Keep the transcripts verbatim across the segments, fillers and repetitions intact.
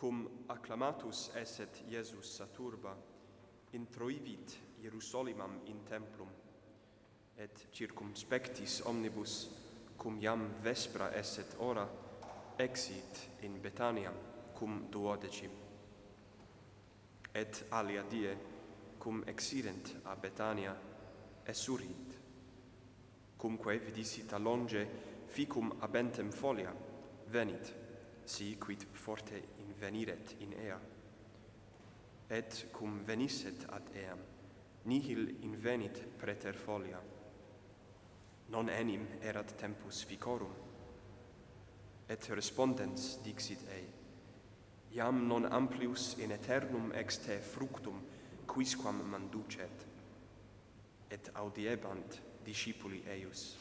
cum acclamatus esset Iesus saturba, introivit Hierusolimam in templum, et circumspectis omnibus, cum iam vespra esset ora, exit in Betaniam cum duodecim. Et alia die, cum exirent a Betania, esurint. Cumque vidisit a longe ficum abentem folia, venit, si quid forte inveniret in ea. Et cum venisset ad eam, nihil invenit preter folia. Non enim erat tempus ficorum. Et respondens dixit ei, iam non amplius in aeternum ex te fructum quisquam manducet. Et audiebant discipuli eius.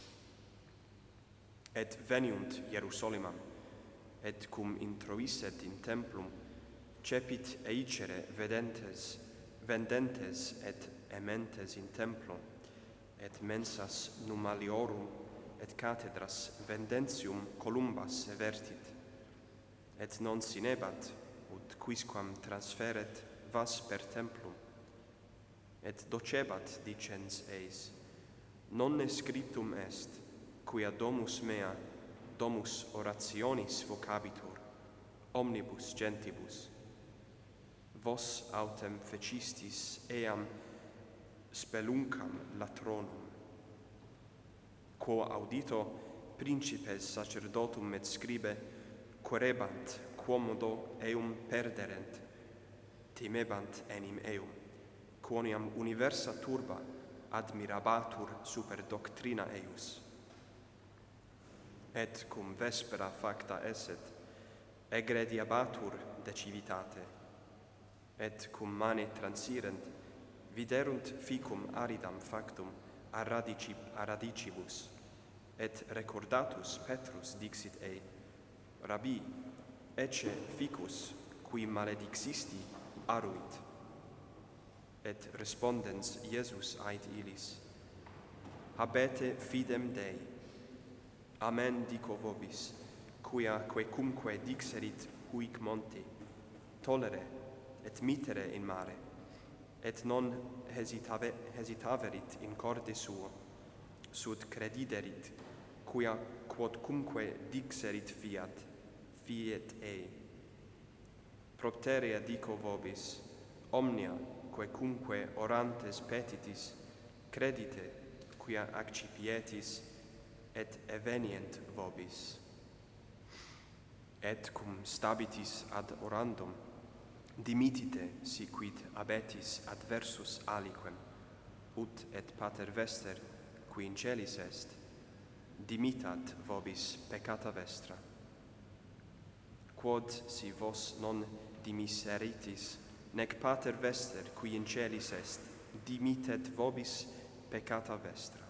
Et veniunt Hierusolimam, et cum introisset in templum, cepit eicere vedentes, vendentes et ementes in templum, et mensas numaliorum et cathedras vendentium columbas vertit, et non sinebat, ut quisquam transferet vas per templum, et docebat dicens eis, non scriptum est, quia domus mea, domus orationis vocabitur, omnibus gentibus. Vos autem fecistis eam speluncam latronum. Quo audito principes sacerdotum et scribe querebant quomodo eum perderent, timebant enim eum, quoniam universa turba admirabatur super doctrina eius. Et cum vespera facta esset, egrediabatur de civitate, et cum mane transirent, viderunt ficum aridam factum a, radici, a radicibus, et recordatus Petrus dixit ei, Rabbi, ecce ficus, qui maledixisti, aruit. Et respondens Iesus ait illis, habete fidem Dei. Amen dico vobis, quia quecumque dixerit huic monti, tolere et mittere in mare, et non hesitave, hesitaverit in corde suo, sud crediderit, quia quodcumque dixerit fiat, fiet ei. Propterea dico vobis, omnia quecumque orantes petitis, credite quia accipietis, et evenient vobis. Et cum stabitis ad orandum, dimitite si quid abetis adversus aliquem, ut et pater Vester, qui in celis est, dimitat vobis peccata vestra. Quod si vos non dimiseritis, nec pater Vester, qui in celis est, dimitet vobis peccata vestra.